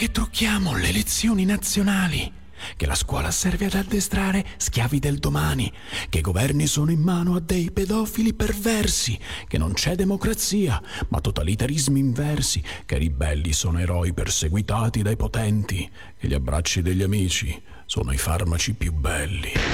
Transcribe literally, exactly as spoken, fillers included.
che trucchiamo le elezioni nazionali, che la scuola serve ad addestrare schiavi del domani, che i governi sono in mano a dei pedofili perversi, che non c'è democrazia, ma totalitarismi inversi, che i ribelli sono eroi perseguitati dai potenti, che gli abbracci degli amici sono i farmaci più belli.